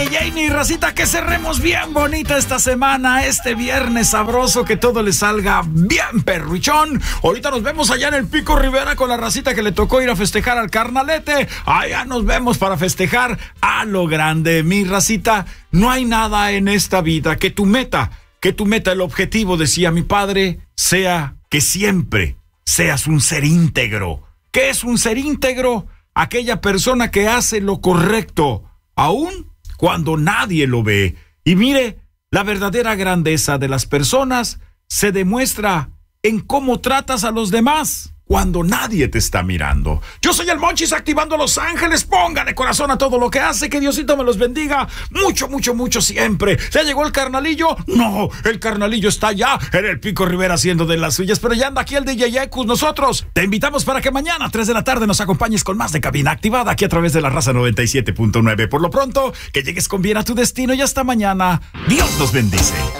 Jamie, racita, que cerremos bien bonita esta semana, este viernes sabroso, que todo le salga bien perruchón. Ahorita nos vemos allá en el Pico Rivera con la racita que le tocó ir a festejar al carnalete. Allá nos vemos para festejar a lo grande, mi racita. No hay nada en esta vida que tu meta, el objetivo, decía mi padre, sea que siempre seas un ser íntegro. ¿Qué es un ser íntegro? Aquella persona que hace lo correcto, aún cuando nadie lo ve. Y mire, la verdadera grandeza de las personas se demuestra en cómo tratas a los demás cuando nadie te está mirando. Yo soy el Monchis, activando Los Ángeles. Póngale corazón a todo lo que hace. Que Diosito me los bendiga mucho, mucho, mucho siempre. ¿Ya llegó el carnalillo? No, el carnalillo está allá en el Pico Rivera haciendo de las suyas, pero ya anda aquí el DJ Ecus. Nosotros te invitamos para que mañana a 3 de la tarde nos acompañes con más de Cabina Activada aquí a través de la Raza 97.9. Por lo pronto, que llegues con bien a tu destino y hasta mañana. Dios los bendice.